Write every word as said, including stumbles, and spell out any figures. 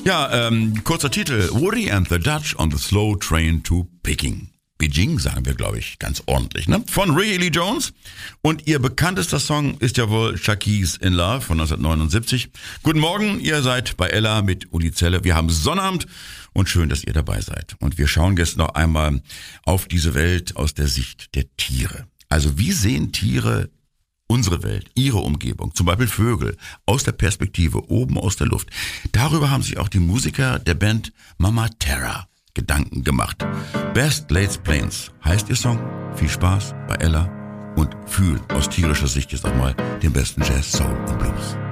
Ja, ähm, kurzer Titel. Woody and the Dutch on the Slow Train to Peking. Beijing sagen wir, glaube ich, ganz ordentlich, ne? Von Rickie Lee Jones. Und ihr bekanntester Song ist ja wohl Shakey's in Love von neunzehnhundertneunundsiebzig. Guten Morgen, ihr seid bei Ella mit Uli Zelle. Wir haben Sonnabend und schön, dass ihr dabei seid. Und wir schauen jetzt noch einmal auf diese Welt aus der Sicht der Tiere. Also wie sehen Tiere unsere Welt, ihre Umgebung, zum Beispiel Vögel, aus der Perspektive, oben aus der Luft. Darüber haben sich auch die Musiker der Band Mama Terra Gedanken gemacht. Best Laid Plains heißt ihr Song. Viel Spaß bei Ella und fühl aus tierischer Sicht jetzt auch mal den besten Jazz, Soul und Blues.